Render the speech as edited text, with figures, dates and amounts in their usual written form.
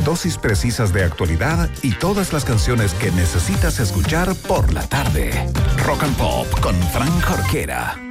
dosis precisas de actualidad y todas las canciones que necesitas escuchar por la tarde. Rock and Pop con Fran Jorquera.